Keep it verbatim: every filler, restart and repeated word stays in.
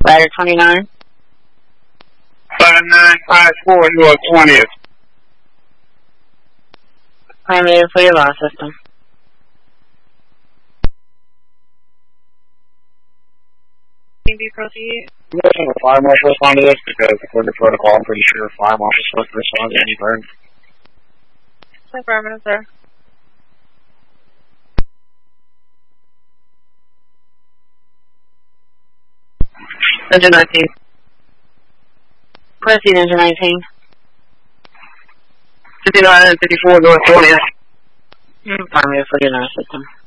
Ladder twenty-nine. five nine five four North twentieth. Primary for your law system. Can you proceed? I'm going to have a fire marshal respond to this because according to protocol, I'm pretty sure a fire marshal is supposed to respond to any burn. Affirmative, sir. Engine nineteen. Proceed, engine nineteen. fifty-nine and fifty-four North twentieth. Primary for your law system.